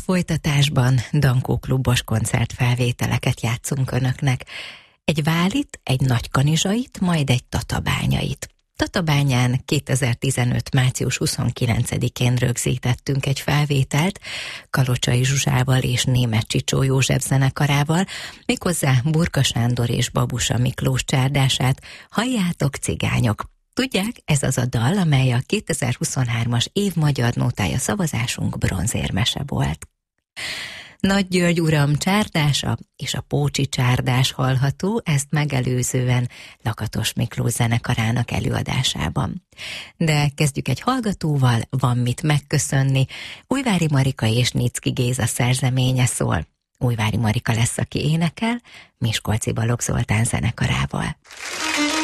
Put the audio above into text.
folytatásban Dankó klubos koncertfelvételeket játszunk önöknek. Egy válit, egy nagykanizsait, majd egy tatabányait. Tatabányán 2015. március 29-én rögzítettünk egy felvételt Kalocsai Zsuzsával és Németh Csicsó József zenekarával, méghozzá Burka Sándor és Babusa Miklós csárdását. Halljátok, cigányok! Tudják, ez az a dal, amely a 2023-as év magyar nótája szavazásunk bronzérmese volt. Nagy György uram csárdása és a Pócsi csárdás hallható, ezt megelőzően Lakatos Miklós zenekarának előadásában. De kezdjük egy hallgatóval, van mit megköszönni. Újvári Marika és Nicki Géza szerzeménye szól. Újvári Marika lesz, aki énekel, Miskolci Balogh Zoltán zenekarával.